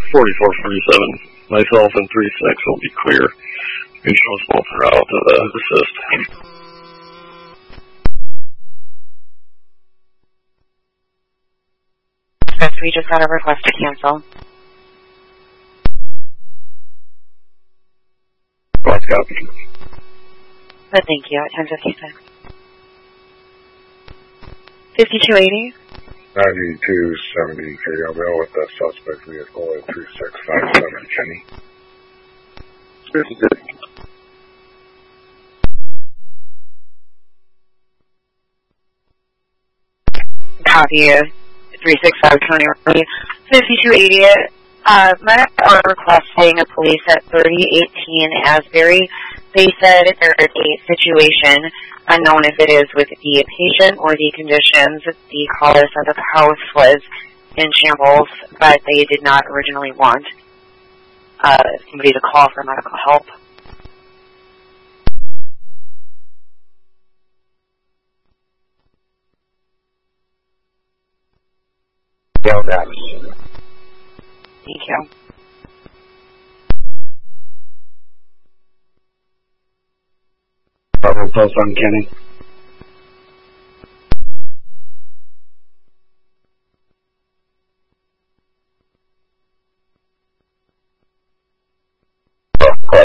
4447. Myself and 36 will be clear. You show us both are out to assist. We just got a request to cancel. Cross copy. But thank you at 10:56. 5280. 9270 KLL with the suspect vehicle at 3657 Kenny. 56. Copy 36520 5280. Medics are requesting a police at 3018 Asbury. They said there is a situation, unknown if it is with the patient or the conditions. The caller said that the house was in shambles, but they did not originally want somebody to call for medical help. Yeah, that. Thank you. Probably post on Kenny.